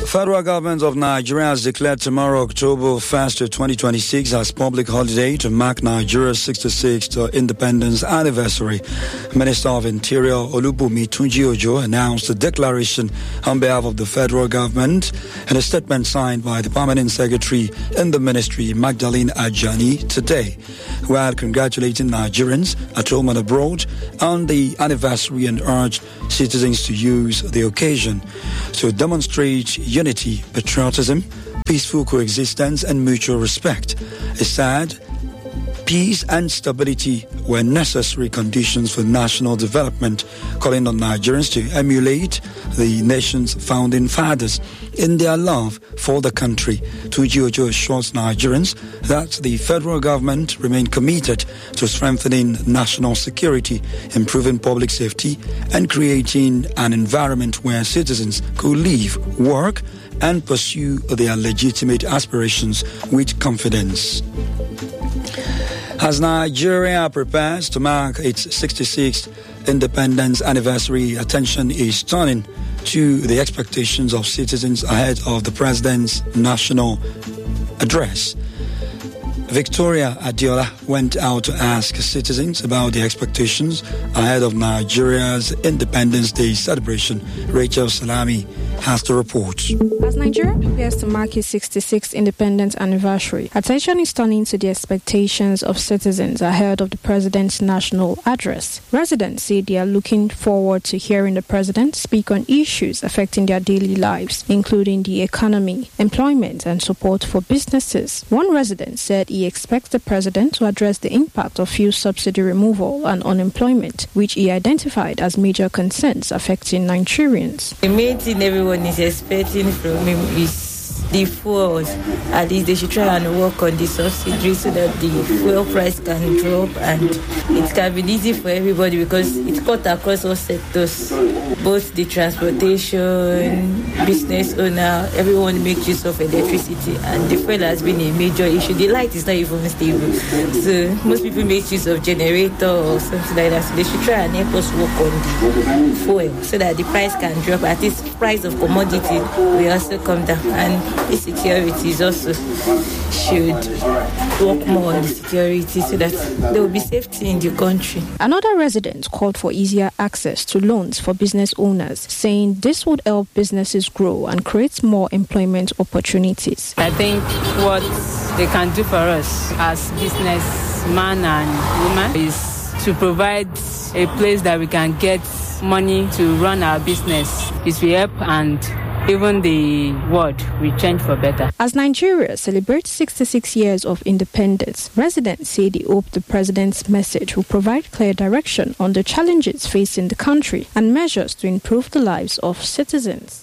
Federal government of Nigeria has declared tomorrow, October 1st, 2026, as public holiday to mark Nigeria's 66th independence anniversary. Minister of Interior Olubunmi Tunji-Ojo announced the declaration on behalf of the federal government in a statement signed by the permanent secretary in the ministry, Magdalene Ajani, today, while congratulating Nigerians at home and abroad on the anniversary and urged citizens to use the occasion to demonstrate unity, patriotism, peaceful coexistence, and mutual respect. He said peace and stability were necessary conditions for national development, calling on Nigerians to emulate the nation's founding fathers in their love for the country. Tunji-Ojo assures Nigerians that the federal government remain committed to strengthening national security, improving public safety, and creating an environment where citizens could live, work, and pursue their legitimate aspirations with confidence. As Nigeria prepares to mark its 66th independence anniversary, attention is turning to the expectations of citizens ahead of the president's national address. Victoria Adiola went out to ask citizens about the expectations ahead of Nigeria's Independence Day celebration. Rachel Salami has the report. As Nigeria prepares to mark its 66th independence anniversary, attention is turning to the expectations of citizens ahead of the president's national address. Residents say they are looking forward to hearing the president speak on issues affecting their daily lives, including the economy, employment, and support for businesses. One resident said he expects the president to address the impact of fuel subsidy removal and unemployment, which he identified as major concerns affecting Nigerians. The main thing everyone is expecting from him is the fuel. At least they should try and work on the subsidy so that the fuel price can drop and it can be easy for everybody because it's cut across all sectors. Both the transportation, business owner, everyone makes use of electricity, and the fuel has been a major issue. The light is not even stable. So most people make use of generator or something like that. So they should try and help us work on the fuel so that the price can drop. At least price of commodity will also come down, and the securities also should work more on the security so that there will be safety in the country. Another resident called for easier access to loans for business owners, saying this would help businesses grow and create more employment opportunities. I think what they can do for us as businessman and woman is to provide a place that we can get money to run our business. It will help, and even the world will change for better. As Nigeria celebrates 66 years of independence, residents say they hope the president's message will provide clear direction on the challenges facing the country and measures to improve the lives of citizens.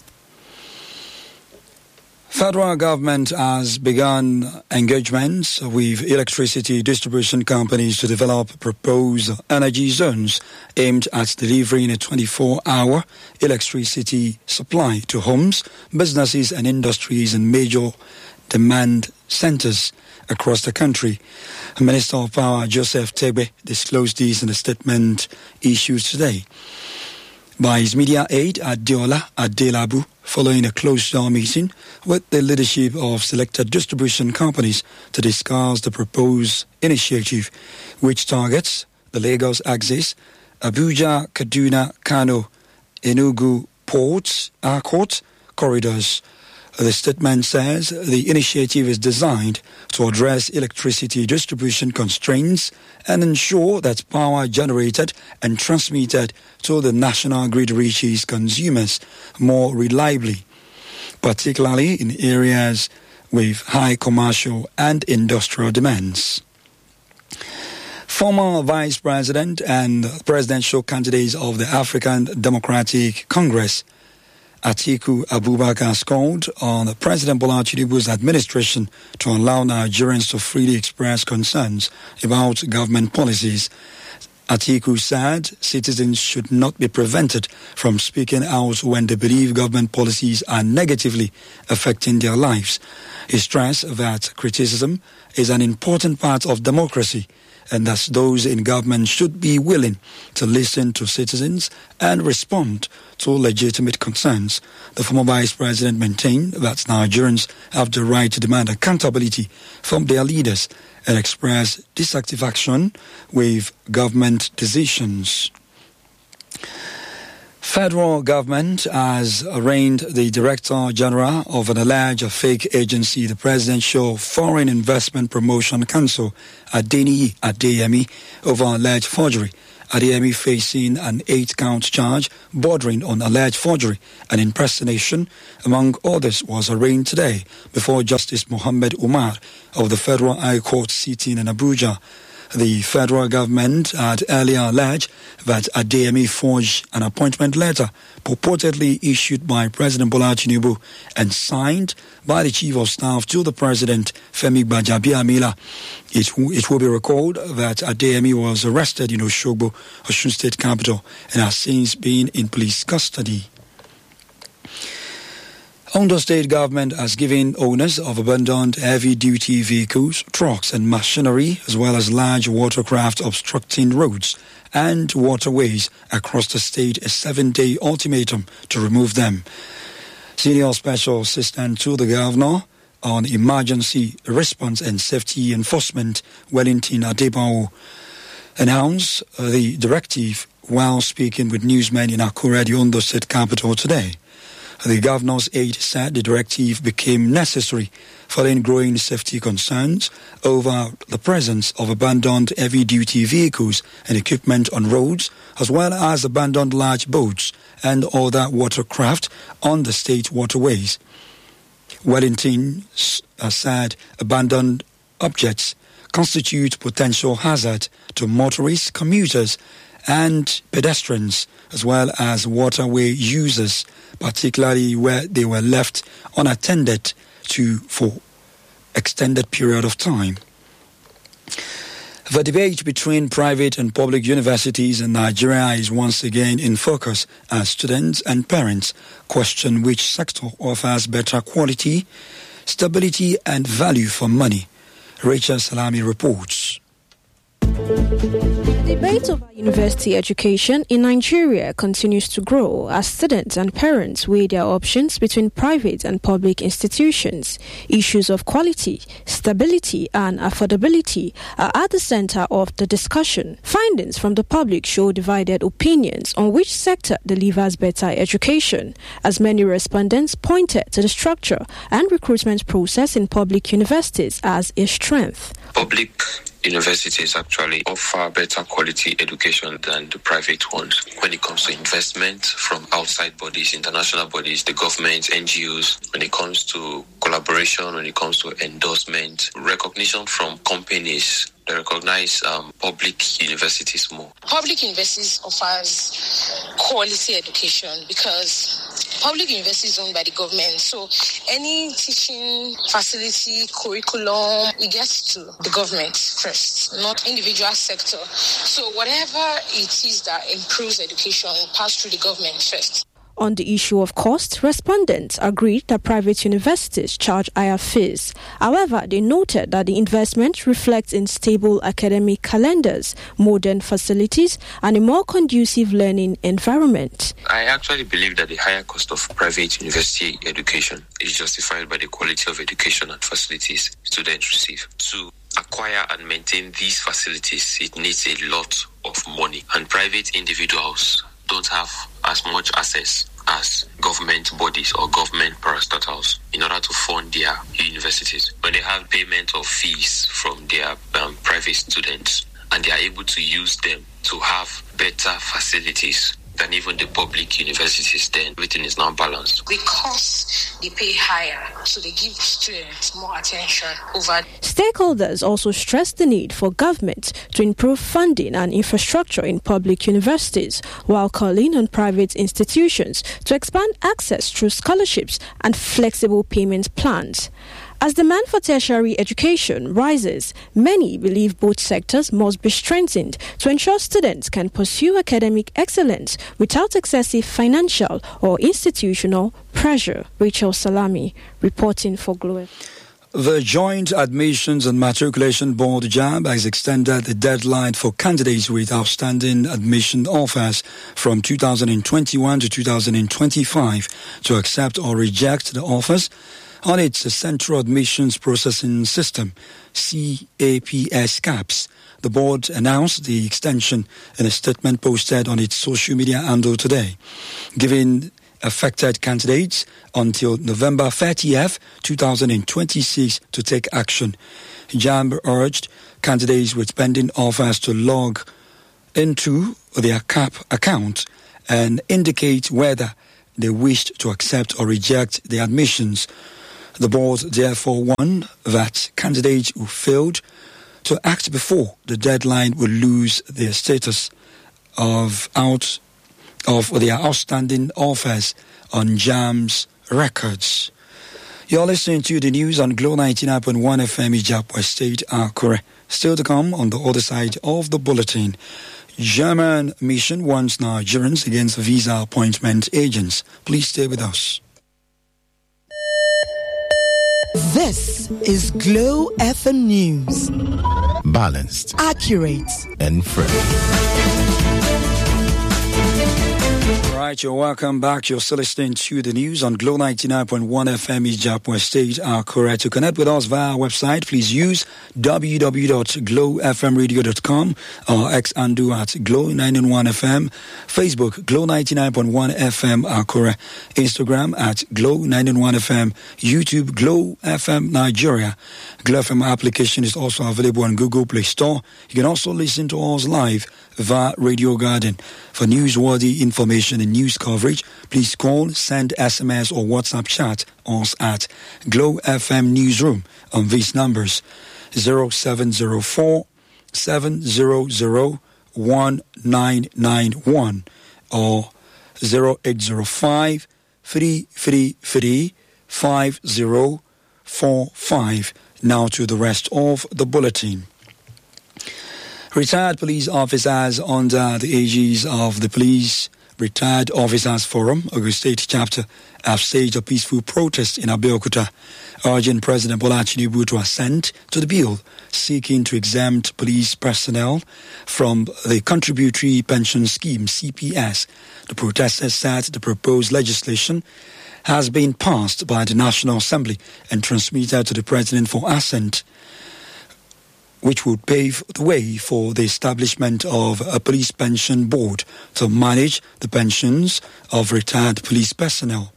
Federal government has begun engagements with electricity distribution companies to develop proposed energy zones aimed at delivering a 24-hour electricity supply to homes, businesses and industries in major demand centers across the country. Minister of Power Joseph Tegbe disclosed this in a statement issued today by his media aide Adiola Adelabu, following a closed-door meeting with the leadership of selected distribution companies to discuss the proposed initiative, which targets the Lagos axis, Abuja, Kaduna, Kano, Enugu ports, Harcourt corridors. The statement says the initiative is designed to address electricity distribution constraints and ensure that power generated and transmitted to the national grid reaches consumers more reliably, particularly in areas with high commercial and industrial demands. Former Vice President and presidential candidates of the African Democratic Congress, Atiku Abubakar, called on President Bola Tinubu's administration to allow Nigerians to freely express concerns about government policies. Atiku said citizens should not be prevented from speaking out when they believe government policies are negatively affecting their lives. He stressed that criticism is an important part of democracy and thus those in government should be willing to listen to citizens and respond to legitimate concerns. The former vice president maintained that Nigerians have the right to demand accountability from their leaders and express dissatisfaction with government decisions. Federal government has arraigned the Director General of an alleged fake agency, the Presidential Foreign Investment Promotion Council, Adeniyi Adeyemi, over alleged forgery. Adeyemi, facing an 8-count charge bordering on alleged forgery and impersonation, among others, was arraigned today before Justice Mohammed Umar of the Federal High Court sitting in Abuja. The federal government had earlier alleged that Adeyemi forged an appointment letter purportedly issued by President Bola Tinubu and signed by the Chief of Staff to the President, Femi Gbajabiamila. It will be recalled that Adeyemi was arrested in Osogbo, Osun State capital, and has since been in police custody. Ondo State government has given owners of abandoned heavy-duty vehicles, trucks and machinery, as well as large watercraft obstructing roads and waterways across the state, a 7-day ultimatum to remove them. Senior Special Assistant to the Governor on Emergency Response and Safety Enforcement, Wellington Adebayo, announced the directive while speaking with newsmen in Akure, the Ondo State capital, today. The governor's aide said the directive became necessary following growing safety concerns over the presence of abandoned heavy-duty vehicles and equipment on roads, as well as abandoned large boats and other watercraft on the state waterways. Wellington said abandoned objects constitute potential hazard to motorists, commuters, and pedestrians, as well as waterway users, particularly where they were left unattended to for extended period of time. The debate between private and public universities in Nigeria is once again in focus as students and parents question which sector offers better quality, stability and value for money. Rachel Salami reports. The debate over university education in Nigeria continues to grow as students and parents weigh their options between private and public institutions. Issues of quality, stability, and affordability are at the center of the discussion. Findings from the public show divided opinions on which sector delivers better education, as many respondents pointed to the structure and recruitment process in public universities as a strength. Public universities actually offer better quality education than the private ones when it comes to investment from outside bodies, international bodies, the government, NGOs, when it comes to collaboration, when it comes to endorsement, recognition from companies. They recognize public universities more. Public universities offers quality education because public universities owned by the government. So any teaching facility, curriculum, it gets to the government first, not individual sector. So whatever it is that improves education pass through the government first. On the issue of cost, respondents agreed that private universities charge higher fees. However, they noted that the investment reflects in stable academic calendars, modern facilities, and a more conducive learning environment. I actually believe that the higher cost of private university education is justified by the quality of education and facilities students receive. To acquire and maintain these facilities, it needs a lot of money, and private individuals don't have as much access as government bodies or government parastatals in order to fund their universities. When they have payment of fees from their private students, and they are able to use them to have better facilities than even the public universities, then everything is now balanced. Because they pay higher, so they give students more attention over. Stakeholders also stressed the need for government to improve funding and infrastructure in public universities, while calling on private institutions to expand access through scholarships and flexible payment plans. As demand for tertiary education rises, many believe both sectors must be strengthened to ensure students can pursue academic excellence without excessive financial or institutional pressure. Rachel Salami, reporting for Glow. The Joint Admissions and Matriculation Board, JAMB, has extended the deadline for candidates with outstanding admission offers from 2021 to 2025 to accept or reject the offers on its Central Admissions Processing System, CAPS. The board announced the extension in a statement posted on its social media handle today, giving affected candidates until November 30th, 2026 to take action. JAMB urged candidates with pending offers to log into their CAP account and indicate whether they wished to accept or reject the admissions. The board therefore warned that candidates who failed to act before the deadline will lose their status of their outstanding offers on JAMB's records. You're listening to the news on Glow 99.1 FM Ijapwa State, Akure. Still to come on the other side of the bulletin. German mission warns Nigerians against visa appointment agents. Please stay with us. This is Glow FM News. Balanced, accurate, and fresh. Right, you're welcome back. You're still listening to the news on Glow 99.1 FM Ijapwa State, Akure. To connect with us via our website, please use www.glowfmradio.com or x-andu at Glow 991 FM, Facebook Glow 99.1 FM Akure, Instagram at Glow 991 FM, YouTube Glow FM Nigeria. Glow FM application is also available on Google Play Store. You can also listen to us live via Radio Garden. For newsworthy information and news coverage, please call, send SMS or WhatsApp chat us at Glow FM Newsroom on these numbers: 0704 700 1991 or 0805 333 5045. Now to the rest of the bulletin. Retired police officers under the aegis of the Police Retired Officers Forum, Ogun State Chapter, have staged a peaceful protest in Abeokuta, urging President Bola Tinubu to assent to the bill seeking to exempt police personnel from the Contributory Pension Scheme, CPS. The protesters said the proposed legislation has been passed by the National Assembly and transmitted to the President for assent, which would pave the way for the establishment of a police pension board to manage the pensions of retired police personnel.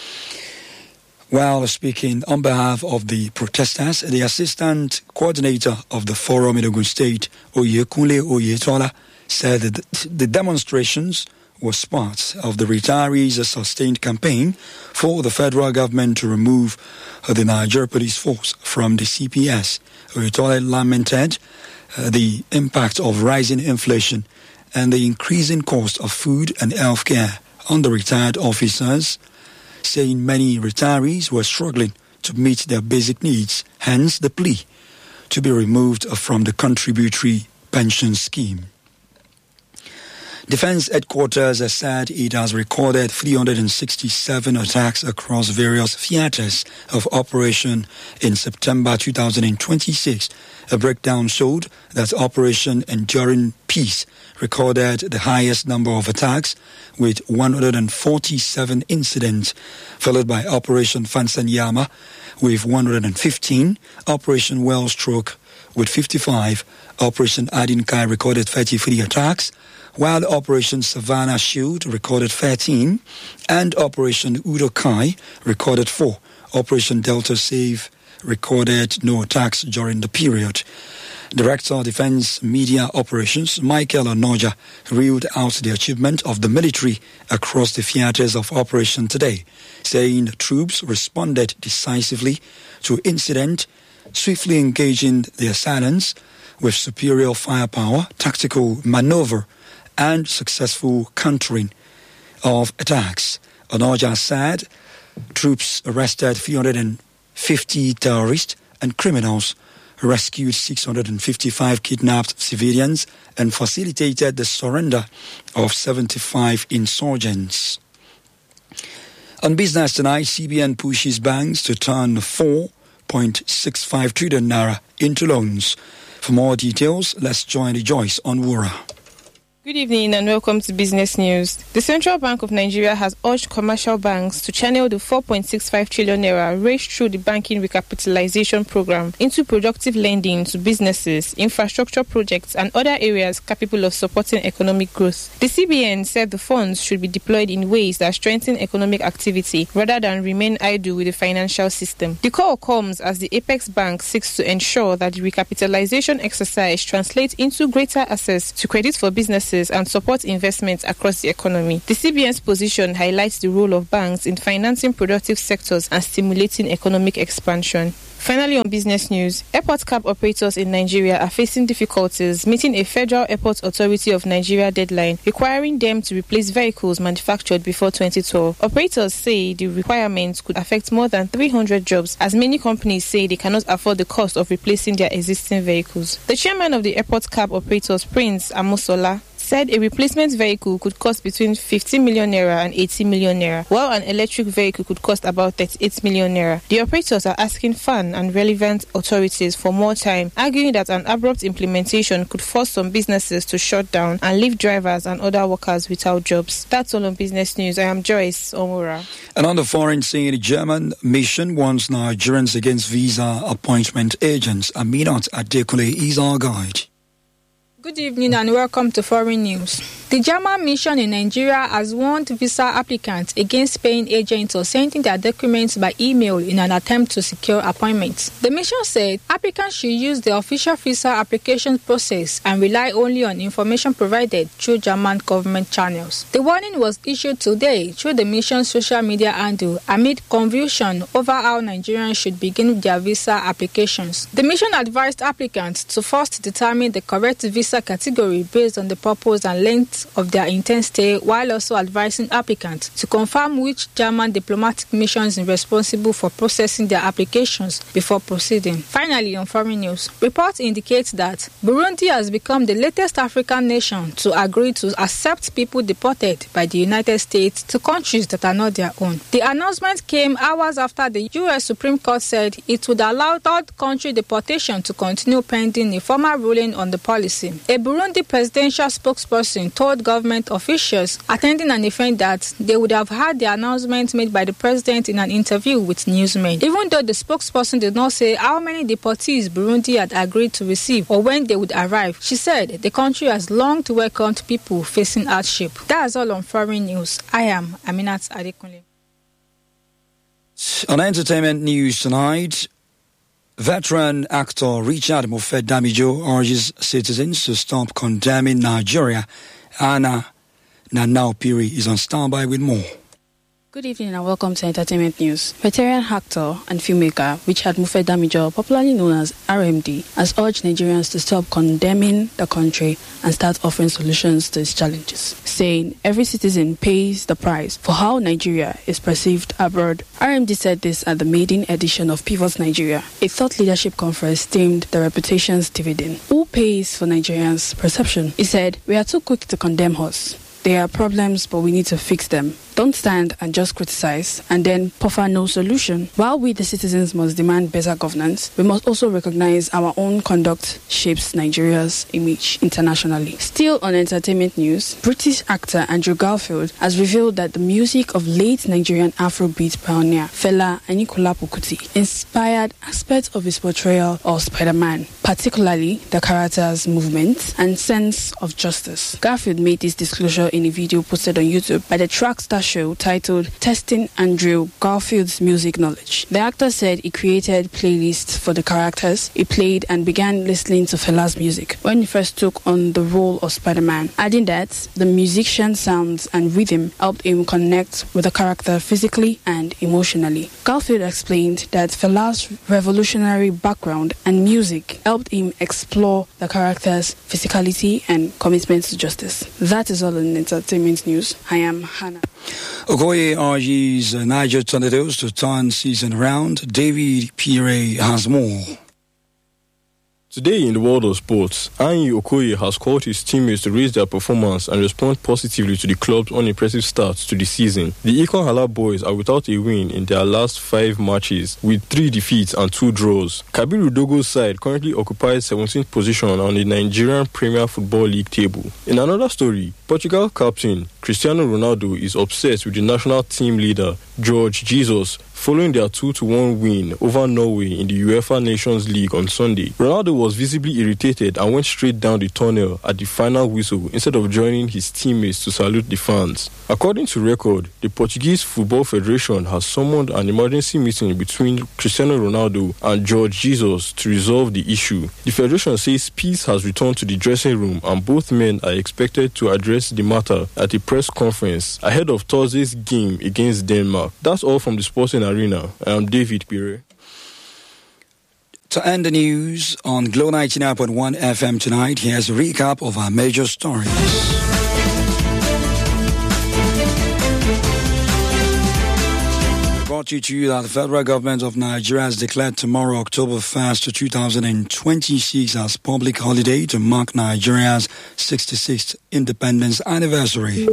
While speaking on behalf of the protesters, the assistant coordinator of the forum in Ogun State, Oyekunle Oyetola, said that the demonstrations was part of the retirees' sustained campaign for the federal government to remove the Niger Police Force from the CPS. Oyetola lamented the impact of rising inflation and the increasing cost of food and health care on the retired officers, saying many retirees were struggling to meet their basic needs, hence the plea to be removed from the Contributory Pension Scheme. Defense Headquarters has said it has recorded 367 attacks across various theaters of operation in September 2026. A breakdown showed that Operation Enduring Peace recorded the highest number of attacks with 147 incidents, followed by Operation Fansanyama with 115, Operation Wellstroke with 55, Operation Adinkai recorded 33 attacks, while Operation Savannah Shield recorded 13 and Operation Udokai recorded 4. Operation Delta Save recorded no attacks during the period. Director of Defense Media Operations Michael Onoja reeled out the achievement of the military across the theaters of operation today, saying the troops responded decisively to incident, swiftly engaging the assailants with superior firepower, tactical maneuver, and successful countering of attacks. Onoja said troops arrested 350 terrorists and criminals, rescued 655 kidnapped civilians, and facilitated the surrender of 75 insurgents. On Business Tonight, CBN pushes banks to turn 4.5 1.65 trillion naira into loans. For more details, let's join Joyce Onwura. Good evening and welcome to Business News. The Central Bank of Nigeria has urged commercial banks to channel the 4.65 trillion naira raised through the banking recapitalization program into productive lending to businesses, infrastructure projects and other areas capable of supporting economic growth. The CBN said the funds should be deployed in ways that strengthen economic activity rather than remain idle with the financial system. The call comes as the Apex Bank seeks to ensure that the recapitalization exercise translates into greater access to credit for businesses and support investments across the economy. The CBN's position highlights the role of banks in financing productive sectors and stimulating economic expansion. Finally, on business news, airport cab operators in Nigeria are facing difficulties meeting a Federal Airport Authority of Nigeria deadline requiring them to replace vehicles manufactured before 2012. Operators say the requirements could affect more than 300 jobs, as many companies say they cannot afford the cost of replacing their existing vehicles. The chairman of the airport cab operators, Prince Amosola, said a replacement vehicle could cost between 15 million naira and 80 million naira, while an electric vehicle could cost about 38 million naira. The operators are asking FAN and relevant authorities for more time, arguing that an abrupt implementation could force some businesses to shut down and leave drivers and other workers without jobs. That's all on Business News. I am Joyce Omura. And on the foreign scene, the German mission warns Nigerians against visa appointment agents. Aminat Adekule is our guide. Good evening and welcome to Foreign News. The German mission in Nigeria has warned visa applicants against paying agents or sending their documents by email in an attempt to secure appointments. The mission said applicants should use the official visa application process and rely only on information provided through German government channels. The warning was issued today through the mission's social media handle amid confusion over how Nigerians should begin their visa applications. The mission advised applicants to first determine the correct visa category based on the purpose and length of their intent stay, while also advising applicants to confirm which German diplomatic missions is responsible for processing their applications before proceeding. Finally, on Foreign News, reports indicate that Burundi has become the latest African nation to agree to accept people deported by the United States to countries that are not their own. The announcement came hours after the U.S. Supreme Court said it would allow third country deportation to continue pending a formal ruling on the policy. A Burundi presidential spokesperson told government officials attending an event that they would have had the announcement made by the president in an interview with newsmen. Even though the spokesperson did not say how many deportees Burundi had agreed to receive or when they would arrive, she said the country has long welcomed people facing hardship. That's all on Foreign News. I am Aminat Adekunle. On entertainment news tonight, veteran actor Richard Mofe-Damijo urges citizens to stop condemning Nigeria. Anna Nanao Piri is on standby with more. Good evening and welcome to Entertainment News. Veteran actor and filmmaker Richard Mofe-Damijo, popularly known as RMD, has urged Nigerians to stop condemning the country and start offering solutions to its challenges, saying every citizen pays the price for how Nigeria is perceived abroad. RMD said this at the maiden edition of Pivot Nigeria, a thought leadership conference themed The Reputation's Dividend. Who pays for Nigerians' perception? He said, "We are too quick to condemn us. There are problems, but we need to fix them. Don't stand and just criticize and then offer no solution. While we, the citizens, must demand better governance, we must also recognize our own conduct shapes Nigeria's image internationally." Still on entertainment news, British actor Andrew Garfield has revealed that the music of late Nigerian Afrobeat pioneer Fela Anikulapo Kuti inspired aspects of his portrayal of Spider-Man, particularly the character's movements and sense of justice. Garfield made this disclosure in a video posted on YouTube by the Trackstar show titled Testing Andrew Garfield's Music Knowledge. The actor said he created playlists for the characters he played and began listening to Fela's music when he first took on the role of Spider-Man, adding that the musician's sounds and rhythm helped him connect with the character physically and emotionally. Garfield explained that Fela's revolutionary background and music helped him explore the character's physicality and commitment to justice. That is all in entertainment news. I am Hannah. Okoye urges Niger Tornadoes to turn season around. David Pire has more. Today in the world of sports, Anyi Okoye has called his teammates to raise their performance and respond positively to the club's unimpressive start to the season. The Ikon Hala boys are without a win in their last 5 matches, with 3 defeats and 2 draws. Kabiru Dogo's side currently occupies 17th position on the Nigerian Premier Football League table. In another story, Portugal captain Cristiano Ronaldo is upset with the national team leader, Jorge Jesus, following their 2-1 win over Norway in the UEFA Nations League on Sunday. Ronaldo was visibly irritated and went straight down the tunnel at the final whistle instead of joining his teammates to salute the fans. According to record, the Portuguese Football Federation has summoned an emergency meeting between Cristiano Ronaldo and Jorge Jesus to resolve the issue. The federation says peace has returned to the dressing room and both men are expected to address the matter at a press conference ahead of Thursday's game against Denmark. That's all from the Sporting Arena. I am David Pire. To end the news on Glow 99.1 FM tonight, here's a recap of our major stories. Brought to you that the federal government of Nigeria has declared tomorrow, October 1st, 2026, as public holiday to mark Nigeria's 66th independence anniversary.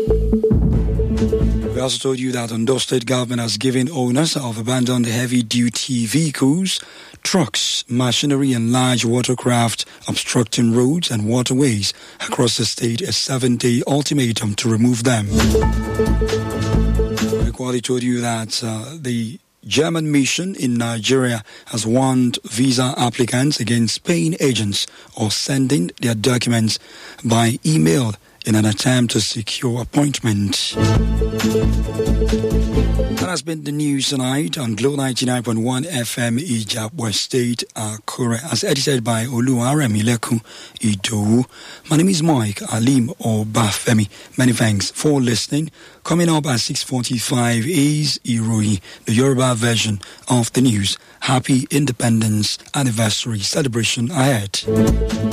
We also told you that Ondo State government has given owners of abandoned heavy-duty vehicles, trucks, machinery and large watercraft obstructing roads and waterways across the state a 7-day ultimatum to remove them. We equally told you that the German mission in Nigeria has warned visa applicants against paying agents or sending their documents by email in an attempt to secure appointment. That has been the news tonight on Glow 99.1 FM Ijabwe State, Akure, as edited by Oluwaremileku Idowu. My name is Mike Alim Obafemi. Many thanks for listening. Coming up at 6:45 is Iroi, the Yoruba version of the news. Happy Independence Anniversary celebration ahead.